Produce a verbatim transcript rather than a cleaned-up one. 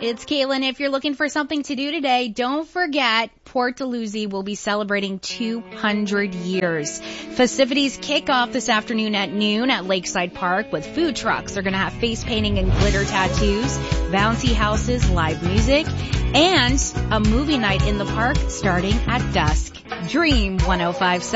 It's Caitlin. If you're looking for something to do today, don't forget Port Dalhousie will be celebrating two hundred years. Festivities kick off this afternoon at noon at Lakeside Park with food trucks. They're going to have face painting and glitter tattoos, bouncy houses, live music, and a movie night in the park starting at dusk. Dream one oh five point seven.